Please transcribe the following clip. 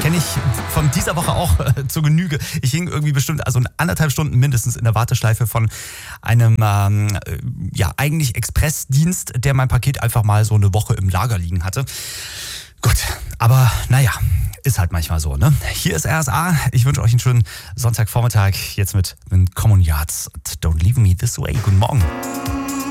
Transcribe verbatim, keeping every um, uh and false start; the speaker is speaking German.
kenne ich von dieser Woche auch äh, zur Genüge. Ich hing irgendwie bestimmt, also anderthalb Stunden mindestens in der Warteschleife von einem, ähm, äh, ja, eigentlich Expressdienst, der mein Paket einfach mal so eine Woche im Lager liegen hatte. Gut, aber naja, ist halt manchmal so, ne? Hier ist R S A. Ich wünsche euch einen schönen Sonntagvormittag. Jetzt mit den Common Yards. Don't leave me this way. Guten Morgen.